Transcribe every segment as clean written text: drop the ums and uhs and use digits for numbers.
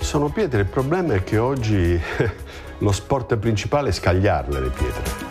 sono pietre, il problema è che oggi lo sport principale è scagliarle le pietre.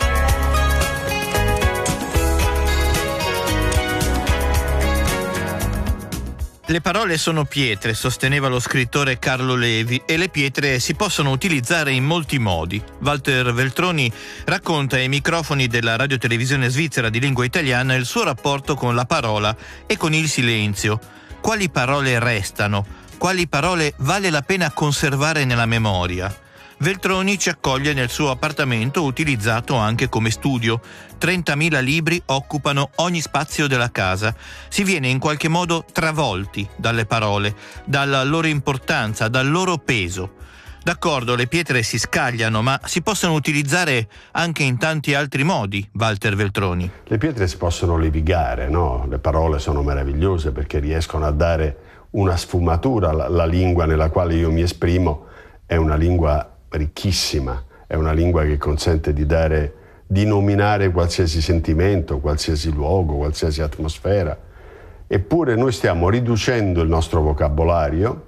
Le parole sono pietre, sosteneva lo scrittore Carlo Levi, e le pietre si possono utilizzare in molti modi. Walter Veltroni racconta ai microfoni della radiotelevisione svizzera di lingua italiana il suo rapporto con la parola e con il silenzio. Quali parole restano? Quali parole vale la pena conservare nella memoria? Veltroni ci accoglie nel suo appartamento, utilizzato anche come studio. 30.000 libri occupano ogni spazio della casa. Si viene in qualche modo travolti dalle parole, dalla loro importanza, dal loro peso. D'accordo, le pietre si scagliano, ma si possono utilizzare anche in tanti altri modi, Walter Veltroni. Le pietre si possono levigare, no? Le parole sono meravigliose perché riescono a dare una sfumatura. La lingua nella quale io mi esprimo è una lingua ricchissima, è una lingua che consente di nominare qualsiasi sentimento, qualsiasi luogo, qualsiasi atmosfera. Eppure noi stiamo riducendo il nostro vocabolario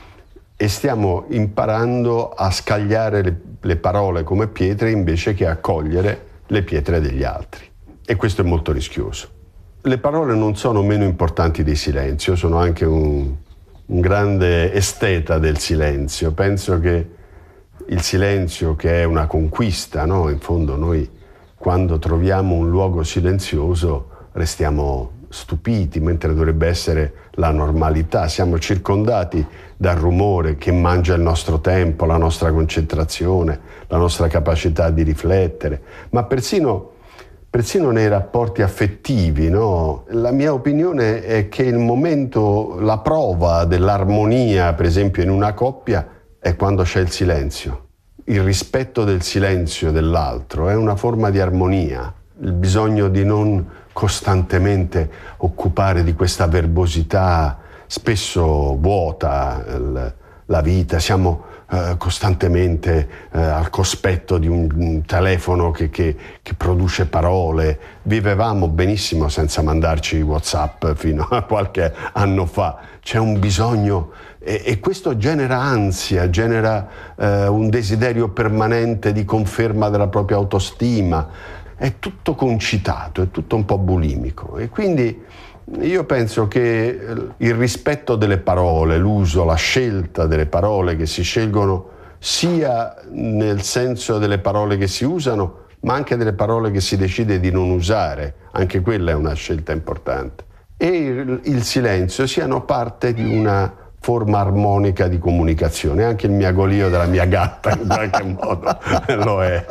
e stiamo imparando a scagliare le parole come pietre invece che a cogliere le pietre degli altri. E questo è molto rischioso. Le parole non sono meno importanti del silenzio, sono anche un grande esteta del silenzio. Penso che il silenzio, che è una conquista, no? In fondo noi quando troviamo un luogo silenzioso restiamo stupiti, mentre dovrebbe essere la normalità. Siamo circondati dal rumore che mangia il nostro tempo, la nostra concentrazione, la nostra capacità di riflettere, ma persino nei rapporti affettivi, no? La mia opinione è che il momento, la prova dell'armonia, per esempio in una coppia, è quando c'è il silenzio. Il rispetto del silenzio dell'altro è una forma di armonia. Il bisogno di non costantemente occupare di questa verbosità spesso vuota la vita. Siamo costantemente al cospetto di un telefono che produce parole. Vivevamo benissimo senza mandarci WhatsApp fino a qualche anno fa. C'è un bisogno e questo genera ansia, genera un desiderio permanente di conferma della propria autostima. È tutto concitato, è tutto un po' bulimico e quindi io penso che il rispetto delle parole, l'uso, la scelta delle parole che si scelgono sia nel senso delle parole che si usano, ma anche delle parole che si decide di non usare, anche quella è una scelta importante. E il silenzio siano parte di una forma armonica di comunicazione. Anche il miagolio della mia gatta in qualche modo lo è.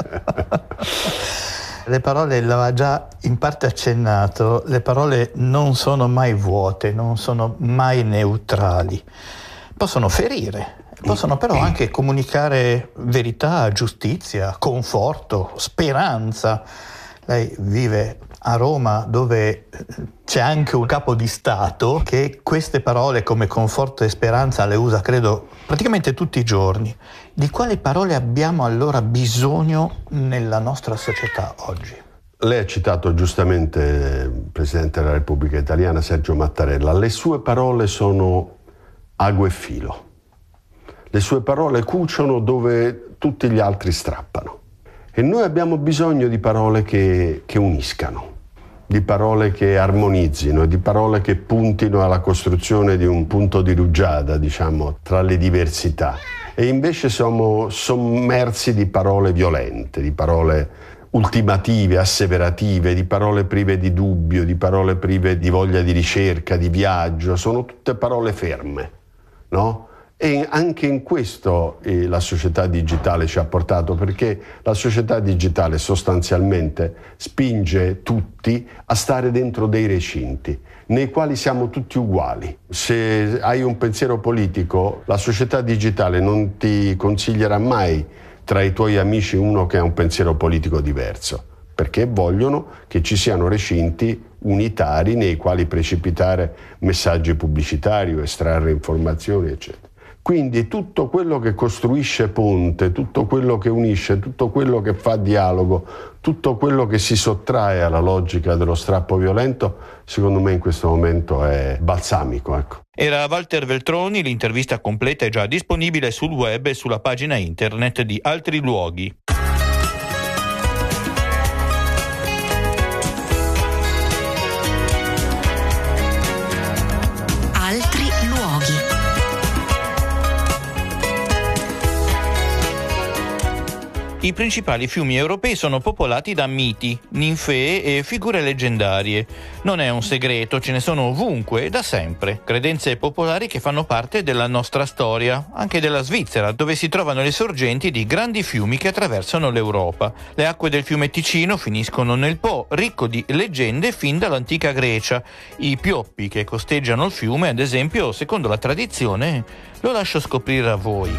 Le parole, l'aveva già in parte accennato, le parole non sono mai vuote, non sono mai neutrali. Possono ferire, possono però anche comunicare verità, giustizia, conforto, speranza. Lei vive a Roma, dove c'è anche un capo di Stato che queste parole come conforto e speranza le usa, credo, praticamente tutti i giorni. Di quali parole abbiamo allora bisogno nella nostra società oggi? Lei ha citato giustamente il Presidente della Repubblica Italiana, Sergio Mattarella. Le sue parole sono ago e filo. Le sue parole cuciono dove tutti gli altri strappano. E noi abbiamo bisogno di parole che uniscano, di parole che armonizzino, di parole che puntino alla costruzione di un punto di rugiada, diciamo, tra le diversità. E invece siamo sommersi di parole violente, di parole ultimative, asseverative, di parole prive di dubbio, di parole prive di voglia di ricerca, di viaggio. Sono tutte parole ferme, no? E anche in questo la società digitale ci ha portato, perché la società digitale sostanzialmente spinge tutti a stare dentro dei recinti nei quali siamo tutti uguali. Se hai un pensiero politico, la società digitale non ti consiglierà mai tra i tuoi amici uno che ha un pensiero politico diverso, perché vogliono che ci siano recinti unitari nei quali precipitare messaggi pubblicitari o estrarre informazioni, eccetera. Quindi tutto quello che costruisce ponte, tutto quello che unisce, tutto quello che fa dialogo, tutto quello che si sottrae alla logica dello strappo violento, secondo me in questo momento è balsamico. Ecco. Era Walter Veltroni, l'intervista completa è già disponibile sul web e sulla pagina internet di Altri Luoghi. Altri Luoghi. I principali fiumi europei sono popolati da miti, ninfee e figure leggendarie. Non è un segreto, ce ne sono ovunque e da sempre. Credenze popolari che fanno parte della nostra storia, anche della Svizzera, dove si trovano le sorgenti di grandi fiumi che attraversano l'Europa. Le acque del fiume Ticino finiscono nel Po, ricco di leggende fin dall'antica Grecia. I pioppi che costeggiano il fiume, ad esempio, secondo la tradizione, lo lascio scoprire a voi.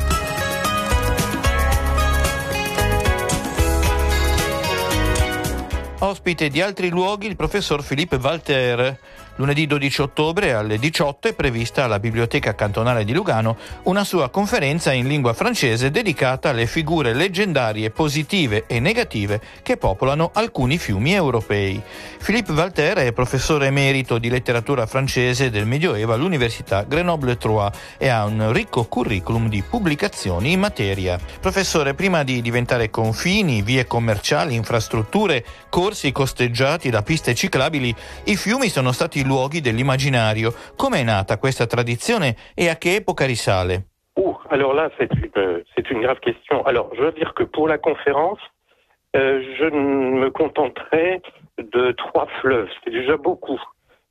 Ospite di Altri Luoghi il professor Philippe Walter. Lunedì 12 ottobre alle 18 è prevista alla Biblioteca Cantonale di Lugano una sua conferenza in lingua francese dedicata alle figure leggendarie positive e negative che popolano alcuni fiumi europei. Philippe Walter è professore emerito di letteratura francese del Medioevo all'Università Grenoble-Troyes e ha un ricco curriculum di pubblicazioni in materia. Professore, prima di diventare confini, vie commerciali, infrastrutture, corsi costeggiati da piste ciclabili, i fiumi sono stati luoghi dell'immaginario. Come è nata questa tradizione e a che epoca risale? Alors là, c'est une grave question. Alors, je veux dire que pour la conférence, je me contenterai de 3 fleuves. C'est déjà beaucoup.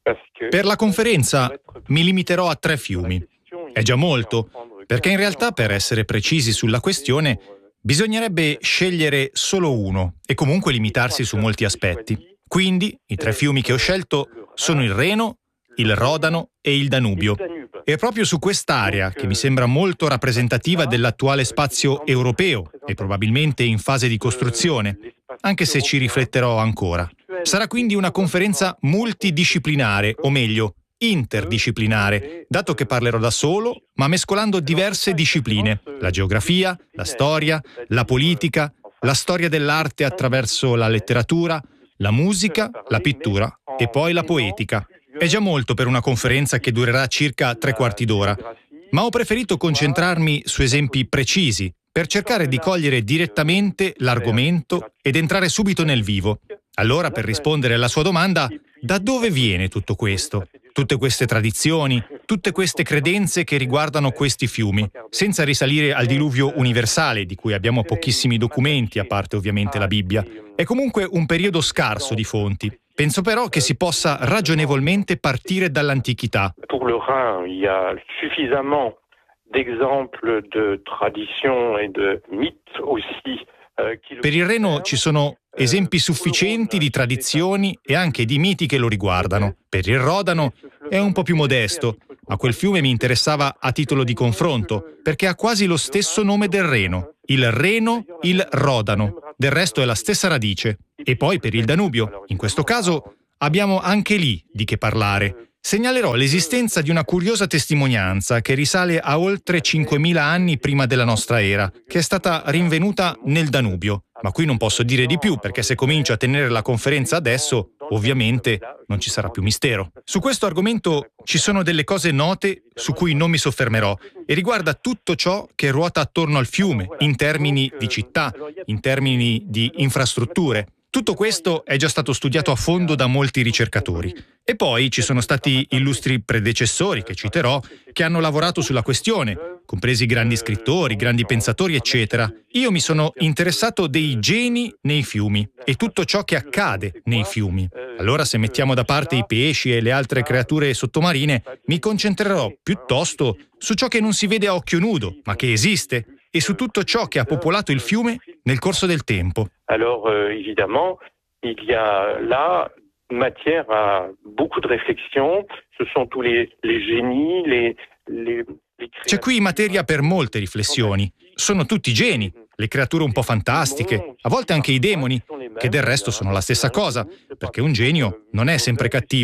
Per la conferenza mi limiterò a 3 fiumi. È già molto, perché in realtà, per essere precisi sulla questione, bisognerebbe scegliere solo uno e comunque limitarsi su molti aspetti. Quindi, i 3 fiumi che ho scelto sono il Reno, il Rodano e il Danubio. E proprio su quest'area, che mi sembra molto rappresentativa dell'attuale spazio europeo e probabilmente in fase di costruzione, anche se ci rifletterò ancora. Sarà quindi una conferenza multidisciplinare, o meglio, interdisciplinare, dato che parlerò da solo, ma mescolando diverse discipline: la geografia, la storia, la politica, la storia dell'arte attraverso la letteratura, la musica, la pittura e poi la poetica. È già molto per una conferenza che durerà circa 3/4 d'ora, ma ho preferito concentrarmi su esempi precisi per cercare di cogliere direttamente l'argomento ed entrare subito nel vivo. Allora, per rispondere alla sua domanda, da dove viene tutto questo? Tutte queste tradizioni, tutte queste credenze che riguardano questi fiumi, senza risalire al diluvio universale, di cui abbiamo pochissimi documenti, a parte ovviamente la Bibbia. È comunque un periodo scarso di fonti. Penso però che si possa ragionevolmente partire dall'antichità. Pour le Rhin, il y a suffisamment d'exemples de traditions et de mythes aussi. Per il Reno ci sono esempi sufficienti di tradizioni e anche di miti che lo riguardano. Per il Rodano è un po' più modesto, ma quel fiume mi interessava a titolo di confronto, perché ha quasi lo stesso nome del Reno. Il Reno, il Rodano. Del resto è la stessa radice. E poi per il Danubio. In questo caso abbiamo anche lì di che parlare. Segnalerò l'esistenza di una curiosa testimonianza che risale a oltre 5.000 anni prima della nostra era, che è stata rinvenuta nel Danubio. Ma qui non posso dire di più, perché se comincio a tenere la conferenza adesso, ovviamente non ci sarà più mistero. Su questo argomento ci sono delle cose note su cui non mi soffermerò e riguarda tutto ciò che ruota attorno al fiume, in termini di città, in termini di infrastrutture. Tutto questo è già stato studiato a fondo da molti ricercatori. E poi ci sono stati illustri predecessori, che citerò, che hanno lavorato sulla questione, compresi grandi scrittori, grandi pensatori, eccetera. Io mi sono interessato dei geni nei fiumi e tutto ciò che accade nei fiumi. Allora, se mettiamo da parte i pesci e le altre creature sottomarine, mi concentrerò piuttosto su ciò che non si vede a occhio nudo, ma che esiste, e su tutto ciò che ha popolato il fiume nel corso del tempo. Alors, évidemment, il y a là matière à beaucoup de réflexion. Ce sont tous les génies, les C'è qui materia per molte riflessioni. Sono tutti geni, le creature un po' fantastiche, a volte anche i demoni, che del resto sono la stessa cosa, perché un genio non è sempre cattivo.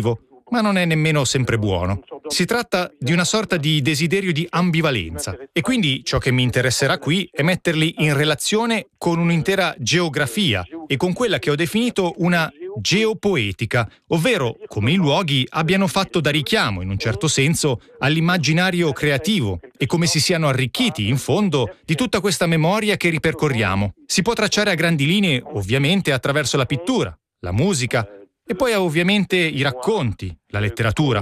ma non è nemmeno sempre buono. Si tratta di una sorta di desiderio di ambivalenza e quindi ciò che mi interesserà qui è metterli in relazione con un'intera geografia e con quella che ho definito una geopoetica, ovvero come i luoghi abbiano fatto da richiamo, in un certo senso, all'immaginario creativo e come si siano arricchiti, in fondo, di tutta questa memoria che ripercorriamo. Si può tracciare a grandi linee, ovviamente, attraverso la pittura, la musica e poi ovviamente i racconti, la letteratura.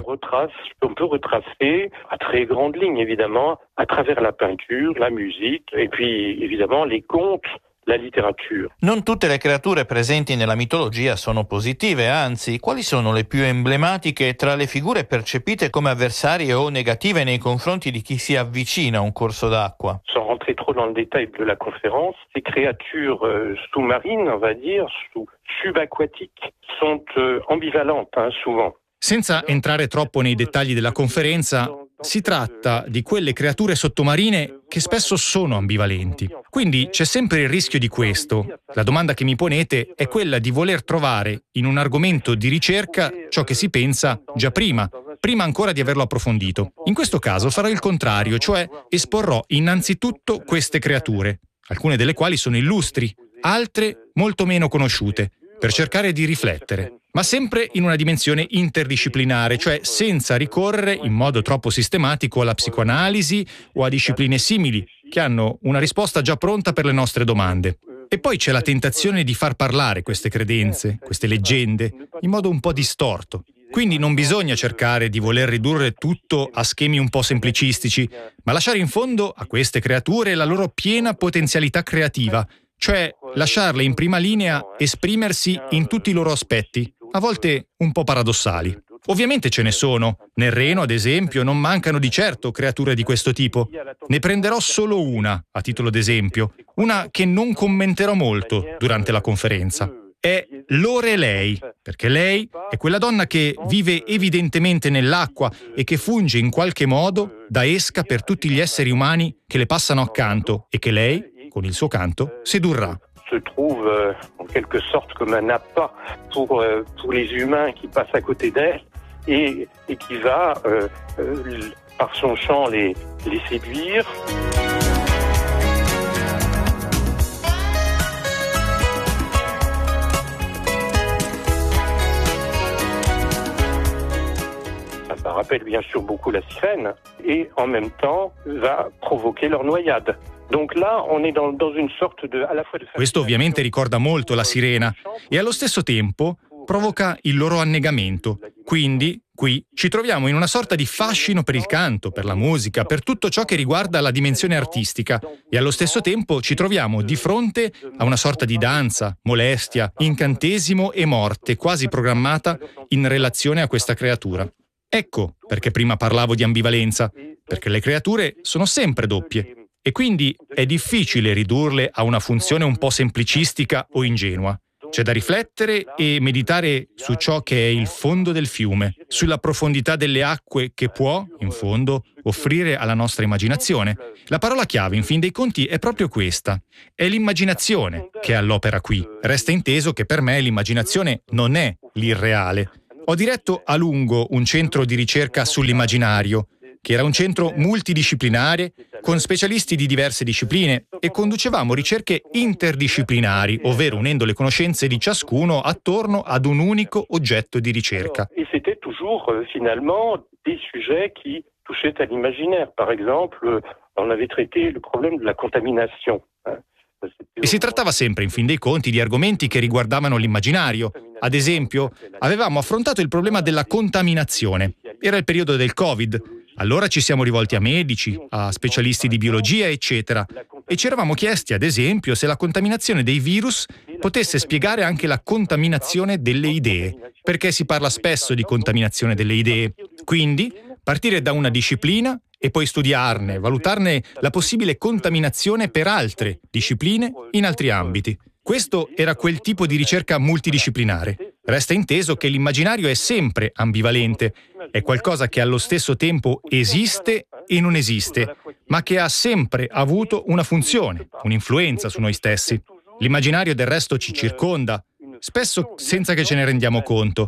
On peut retracer à très grandes lignes, évidemment, à travers la peinture, la musique, et puis, évidemment, les contes, la letteratura. Non tutte le creature presenti nella mitologia sono positive, anzi, quali sono le più emblematiche tra le figure percepite come avversarie o negative nei confronti di chi si avvicina a un corso d'acqua? Sans rentrer trop dans le détail de la conférence, ces créatures sous-marines, on va dire, subaquatiques, sont ambivalentes, souvent. Senza entrare troppo nei dettagli della conferenza, si tratta di quelle creature sottomarine che spesso sono ambivalenti. Quindi c'è sempre il rischio di questo. La domanda che mi ponete è quella di voler trovare in un argomento di ricerca ciò che si pensa già prima ancora di averlo approfondito. In questo caso farò il contrario, cioè esporrò innanzitutto queste creature, alcune delle quali sono illustri, altre molto meno conosciute, per cercare di riflettere, ma sempre in una dimensione interdisciplinare, cioè senza ricorrere in modo troppo sistematico alla psicoanalisi o a discipline simili, che hanno una risposta già pronta per le nostre domande. E poi c'è la tentazione di far parlare queste credenze, queste leggende, in modo un po' distorto. Quindi non bisogna cercare di voler ridurre tutto a schemi un po' semplicistici, ma lasciare in fondo a queste creature la loro piena potenzialità creativa, cioè lasciarle in prima linea esprimersi in tutti i loro aspetti, a volte un po' paradossali. Ovviamente ce ne sono. Nel Reno, ad esempio, non mancano di certo creature di questo tipo. Ne prenderò solo una, a titolo d'esempio, una che non commenterò molto durante la conferenza. È Lorelei, perché lei è quella donna che vive evidentemente nell'acqua e che funge in qualche modo da esca per tutti gli esseri umani che le passano accanto e che lei, con il suo canto, sedurrà. Se trouve en quelque sorte comme un appât pour les humains qui passent à côté d'elle et qui va par son chant les séduire. Ça rappelle bien sûr beaucoup la sirène et en même temps va provoquer leur noyade. Donc là, on est dans une sorte de à la fois de Questo ovviamente ricorda molto la sirena e allo stesso tempo provoca il loro annegamento. Quindi, qui ci troviamo in una sorta di fascino per il canto, per la musica, per tutto ciò che riguarda la dimensione artistica e allo stesso tempo ci troviamo di fronte a una sorta di danza, molestia, incantesimo e morte quasi programmata in relazione a questa creatura. Ecco perché prima parlavo di ambivalenza, perché le creature sono sempre doppie. E quindi è difficile ridurle a una funzione un po' semplicistica o ingenua. C'è da riflettere e meditare su ciò che è il fondo del fiume, sulla profondità delle acque che può, in fondo, offrire alla nostra immaginazione. La parola chiave, in fin dei conti, è proprio questa. È l'immaginazione che è all'opera qui. Resta inteso che per me l'immaginazione non è l'irreale. Ho diretto a lungo un centro di ricerca sull'immaginario, che era un centro multidisciplinare con specialisti di diverse discipline e conducevamo ricerche interdisciplinari, ovvero unendo le conoscenze di ciascuno attorno ad un unico oggetto di ricerca. Et c'était toujours finalement des sujets qui touchaient à l'imaginaire. Par exemple, on avait traité le problème de la contamination. E si trattava sempre, in fin dei conti, di argomenti che riguardavano l'immaginario. Ad esempio, avevamo affrontato il problema della contaminazione. Era il periodo del Covid. Allora ci siamo rivolti a medici, a specialisti di biologia, eccetera, e ci eravamo chiesti, ad esempio, se la contaminazione dei virus potesse spiegare anche la contaminazione delle idee, perché si parla spesso di contaminazione delle idee. Quindi, partire da una disciplina e poi studiarne, valutarne la possibile contaminazione per altre discipline in altri ambiti. Questo era quel tipo di ricerca multidisciplinare. Resta inteso che l'immaginario è sempre ambivalente, è qualcosa che allo stesso tempo esiste e non esiste, ma che ha sempre avuto una funzione, un'influenza su noi stessi. L'immaginario del resto ci circonda, spesso senza che ce ne rendiamo conto.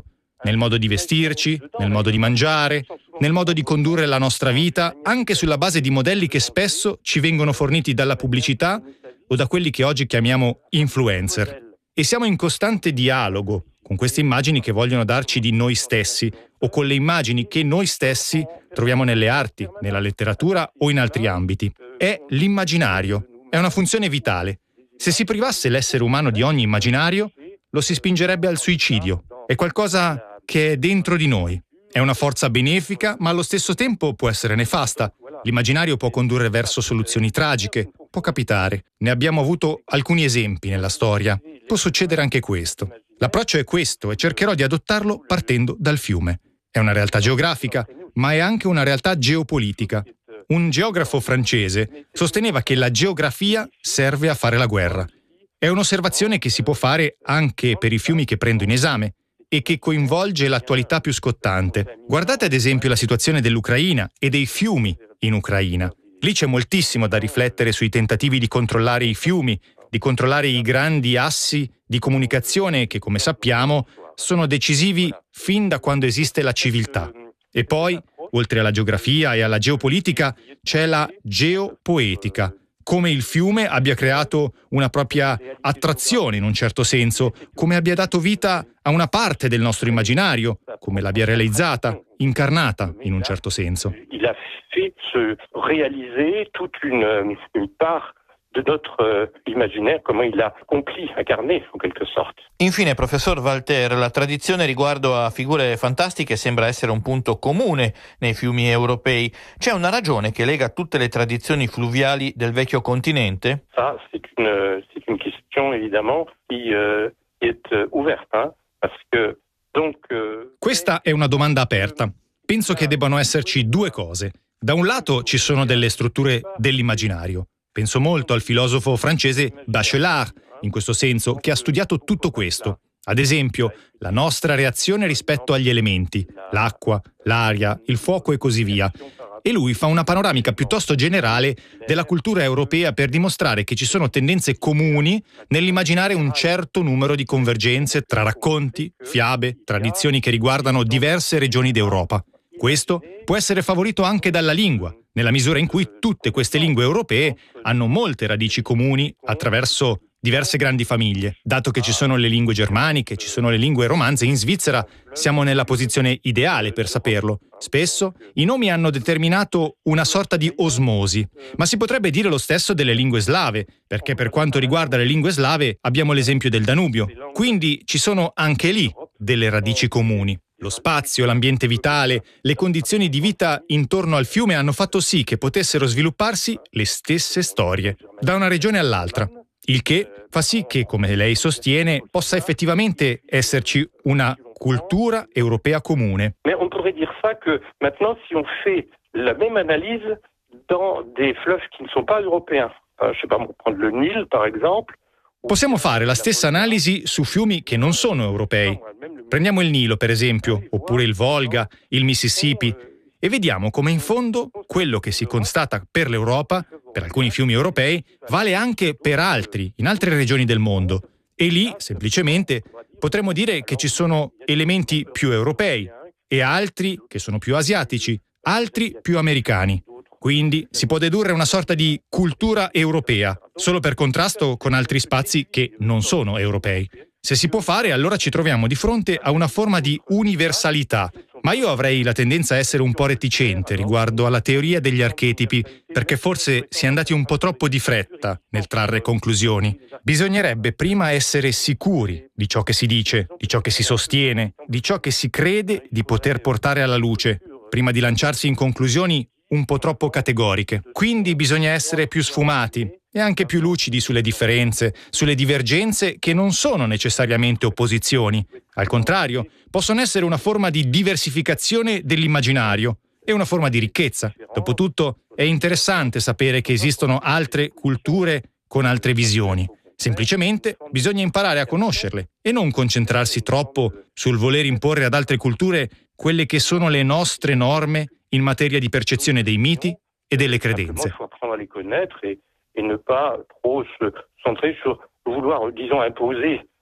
nel modo di vestirci, nel modo di mangiare, nel modo di condurre la nostra vita, anche sulla base di modelli che spesso ci vengono forniti dalla pubblicità o da quelli che oggi chiamiamo influencer. E siamo in costante dialogo con queste immagini che vogliono darci di noi stessi o con le immagini che noi stessi troviamo nelle arti, nella letteratura o in altri ambiti. È l'immaginario, è una funzione vitale. Se si privasse l'essere umano di ogni immaginario, lo si spingerebbe al suicidio. È qualcosa che è dentro di noi. È una forza benefica, ma allo stesso tempo può essere nefasta. L'immaginario può condurre verso soluzioni tragiche. Può capitare. Ne abbiamo avuto alcuni esempi nella storia. Può succedere anche questo. L'approccio è questo e cercherò di adottarlo partendo dal fiume. È una realtà geografica, ma è anche una realtà geopolitica. Un geografo francese sosteneva che la geografia serve a fare la guerra. È un'osservazione che si può fare anche per i fiumi che prendo in esame e che coinvolge l'attualità più scottante. Guardate ad esempio la situazione dell'Ucraina e dei fiumi in Ucraina. Lì c'è moltissimo da riflettere sui tentativi di controllare i fiumi, di controllare i grandi assi di comunicazione che, come sappiamo, sono decisivi fin da quando esiste la civiltà. E poi, oltre alla geografia e alla geopolitica, c'è la geopoetica, come il fiume abbia creato una propria attrazione in un certo senso, come abbia dato vita a una parte del nostro immaginario, come l'abbia realizzata, incarnata in un certo senso. Il a fait se réaliser toute une part de notre imaginaire, comment il l'a accompli, incarné en quelque sorte. Infine, professor Walter, la tradizione riguardo a figure fantastiche sembra essere un punto comune nei fiumi europei. C'è una ragione che lega tutte le tradizioni fluviali del vecchio continente? Ça, c'est une question évidemment qui est ouverte, parce que donc Questa è una domanda aperta. Penso che debbano esserci due cose. Da un lato ci sono delle strutture dell'immaginario. Penso molto al filosofo francese Bachelard, in questo senso, che ha studiato tutto questo. Ad esempio, la nostra reazione rispetto agli elementi, l'acqua, l'aria, il fuoco e così via. E lui fa una panoramica piuttosto generale della cultura europea per dimostrare che ci sono tendenze comuni nell'immaginare un certo numero di convergenze tra racconti, fiabe, tradizioni che riguardano diverse regioni d'Europa. Questo può essere favorito anche dalla lingua, nella misura in cui tutte queste lingue europee hanno molte radici comuni attraverso diverse grandi famiglie. Dato che ci sono le lingue germaniche, ci sono le lingue romanze, in Svizzera siamo nella posizione ideale per saperlo. Spesso i nomi hanno determinato una sorta di osmosi, ma si potrebbe dire lo stesso delle lingue slave, perché per quanto riguarda le lingue slave abbiamo l'esempio del Danubio. Quindi ci sono anche lì delle radici comuni. Lo spazio, l'ambiente vitale, le condizioni di vita intorno al fiume hanno fatto sì che potessero svilupparsi le stesse storie, da una regione all'altra. Il che fa sì che, come lei sostiene, possa effettivamente esserci una cultura europea comune. Mais on pourrait dire ça que maintenant, si on fait la même analyse dans des fleuves qui ne sont pas européens, je sais pas, on peut prendre le Nil par exemple. Possiamo fare la stessa analisi su fiumi che non sono europei. Prendiamo il Nilo, per esempio, oppure il Volga, il Mississippi, e vediamo come in fondo quello che si constata per l'Europa, per alcuni fiumi europei, vale anche per altri, in altre regioni del mondo. E lì, semplicemente, potremmo dire che ci sono elementi più europei e altri che sono più asiatici, altri più americani. Quindi si può dedurre una sorta di cultura europea, solo per contrasto con altri spazi che non sono europei. Se si può fare, allora ci troviamo di fronte a una forma di universalità. Ma io avrei la tendenza a essere un po' reticente riguardo alla teoria degli archetipi, perché forse si è andati un po' troppo di fretta nel trarre conclusioni. Bisognerebbe prima essere sicuri di ciò che si dice, di ciò che si sostiene, di ciò che si crede di poter portare alla luce, prima di lanciarsi in conclusioni un po' troppo categoriche. Quindi bisogna essere più sfumati e anche più lucidi sulle differenze, sulle divergenze che non sono necessariamente opposizioni. Al contrario, possono essere una forma di diversificazione dell'immaginario e una forma di ricchezza. Dopotutto, è interessante sapere che esistono altre culture con altre visioni. Semplicemente bisogna imparare a conoscerle e non concentrarsi troppo sul voler imporre ad altre culture quelle che sono le nostre norme in materia di percezione dei miti e delle credenze. Et ne pas trop se centrer sur vouloir, disons, imposer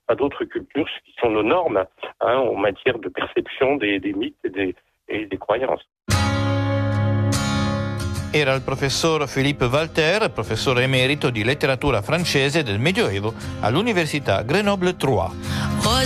à d'autres cultures qui sont nos normes en matière de perception des mythes et des croyances. Era il professor Philippe Walter, professore emerito di letteratura francese del Medioevo all'Università Grenoble 3.